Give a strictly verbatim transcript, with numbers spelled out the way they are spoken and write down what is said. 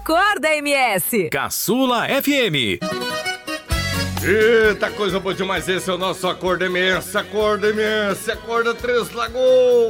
Acorda, M S. Caçula F M. Eita, coisa boa demais. Esse é o nosso Acorda M S. Acorda M S. Acorda Três Lagoas.